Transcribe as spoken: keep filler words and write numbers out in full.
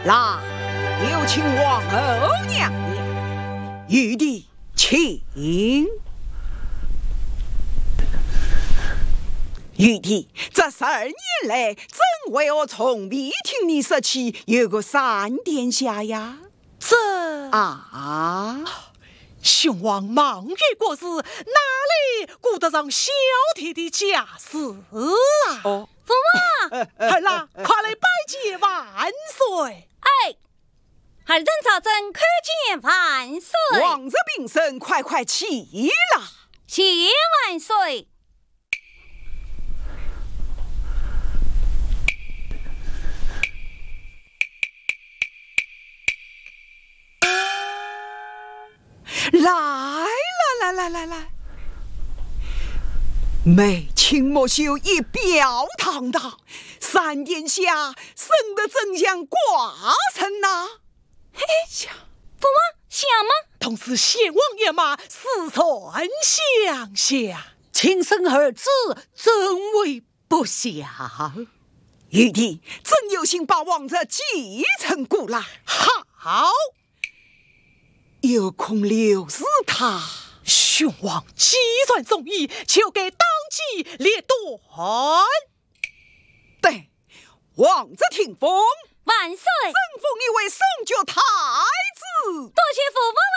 来，有请王后娘娘。玉帝，请。玉帝，这十二年来，怎为我从未听你说起有个三殿下呀？ 这啊， 雄王忙于国事，哪里顾得上小弟的家事啊？ 哦， 驸马， 儿啦，快来拜见万岁！ 哎，儿等朝政叩见万岁。 王者禀声，快快起来！ 谢万岁。 来来来来来来，眉清目秀，仪表堂堂，三殿下生得真像寡臣呐！ 嘿嘿，驸马像吗？ 同是先王爷嘛，似曾相识。 亲生儿子怎会不像？ 玉帝真有心把王者继承过来， 好， 有空留视他。 雄王既然中意，就该当机立断。 对，王者听风， 万岁！ 赠封一位宋爵太子。 多谢驸马